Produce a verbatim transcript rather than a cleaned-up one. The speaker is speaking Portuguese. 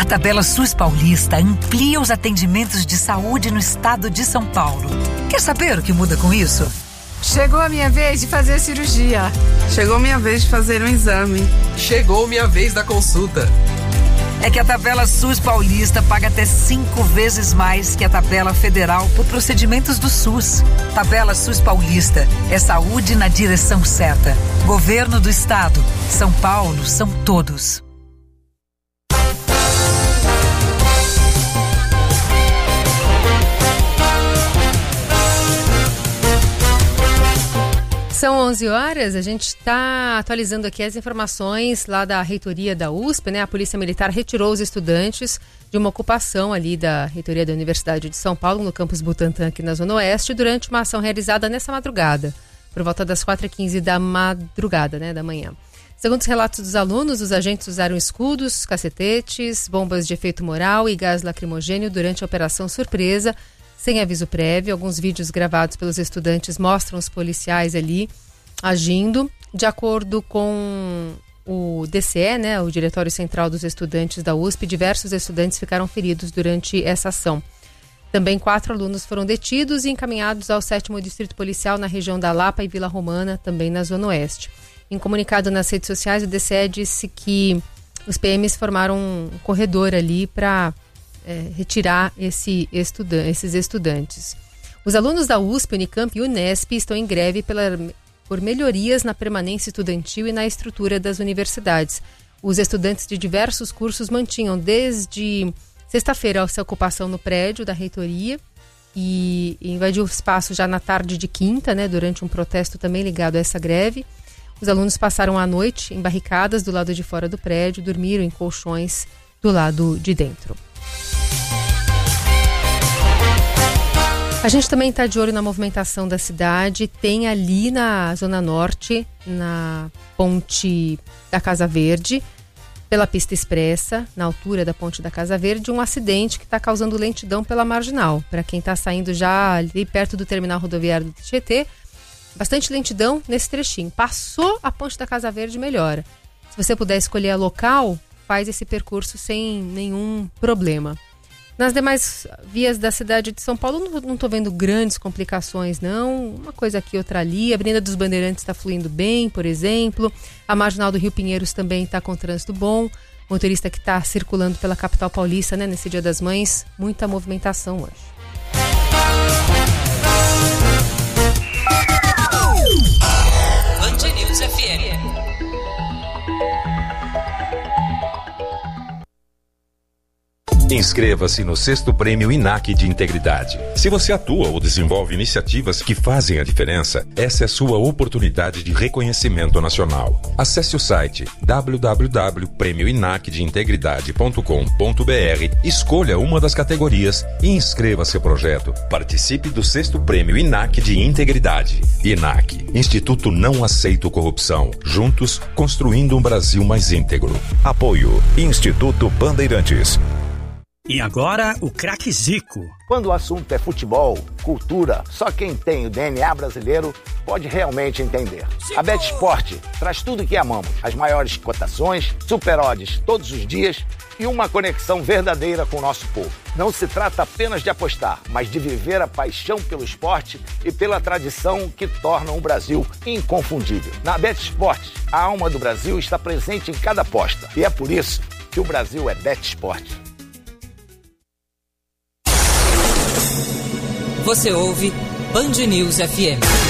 A tabela SUS Paulista amplia os atendimentos de saúde no estado de São Paulo. Quer saber o que muda com isso? Chegou a minha vez de fazer a cirurgia. Chegou a minha vez de fazer um exame. Chegou minha vez da consulta. É que a tabela SUS Paulista paga até cinco vezes mais que a tabela federal por procedimentos do SUS. Tabela SUS Paulista é saúde na direção certa. Governo do Estado. São Paulo são todos. São onze horas, a gente está atualizando aqui as informações lá da reitoria da U S P, né? A Polícia Militar retirou os estudantes de uma ocupação ali da reitoria da Universidade de São Paulo, no campus Butantã, aqui na Zona Oeste, durante uma ação realizada nessa madrugada, por volta das quatro e quinze da madrugada, né, da manhã. Segundo os relatos dos alunos, os agentes usaram escudos, cacetetes, bombas de efeito moral e gás lacrimogêneo durante a Operação Surpresa, sem aviso prévio. Alguns vídeos gravados pelos estudantes mostram os policiais ali agindo. De acordo com o D C E, né, o Diretório Central dos Estudantes da U S P, diversos estudantes ficaram feridos durante essa ação. Também quatro alunos foram detidos e encaminhados ao sétimo Distrito Policial na região da Lapa e Vila Romana, também na Zona Oeste. Em comunicado nas redes sociais, o D C E disse que os P Ms formaram um corredor ali para É, retirar esse estudan- esses estudantes. Os alunos da U S P, Unicamp e Unesp estão em greve pela, por melhorias na permanência estudantil e na estrutura das universidades. Os estudantes de diversos cursos mantinham desde sexta-feira essa ocupação no prédio da reitoria e, e invadiu o espaço já na tarde de quinta, né, durante um protesto também ligado a essa greve. Os alunos passaram a noite em barricadas do lado de fora do prédio, dormiram em colchões do lado de dentro. A gente também está de olho na movimentação da cidade. Tem ali na Zona Norte, na ponte da Casa Verde, pela pista expressa, na altura da ponte da Casa Verde, um acidente que está causando lentidão pela Marginal. Para quem está saindo já ali perto do terminal rodoviário do Tietê, bastante lentidão nesse trechinho. Passou a ponte da Casa Verde, melhora. Se você puder escolher a local, faz esse percurso sem nenhum problema. Nas demais vias da cidade de São Paulo, não estou vendo grandes complicações, não. Uma coisa aqui, outra ali. A Avenida dos Bandeirantes está fluindo bem, por exemplo. A Marginal do Rio Pinheiros também está com trânsito bom. O motorista que está circulando pela capital paulista, né, nesse Dia das Mães, muita movimentação hoje. Band News F M. Inscreva-se no sexto Prêmio I N A C de Integridade. Se você atua ou desenvolve iniciativas que fazem a diferença, essa é a sua oportunidade de reconhecimento nacional. Acesse o site w w w ponto prêmio inac de integridade ponto com ponto b r, escolha uma das categorias e inscreva seu projeto. Participe do sexto Prêmio I N A C de Integridade. I N A C, Instituto Não Aceito Corrupção. Juntos, construindo um Brasil mais íntegro. Apoio Instituto Bandeirantes. E agora, o craque Zico. Quando o assunto é futebol, cultura, só quem tem o D N A brasileiro pode realmente entender. A BetSport traz tudo o que amamos. As maiores cotações, super odds todos os dias e uma conexão verdadeira com o nosso povo. Não se trata apenas de apostar, mas de viver a paixão pelo esporte e pela tradição que tornam o Brasil inconfundível. Na BetSport, a alma do Brasil está presente em cada aposta. E é por isso que o Brasil é BetSport. Você ouve Band News F M.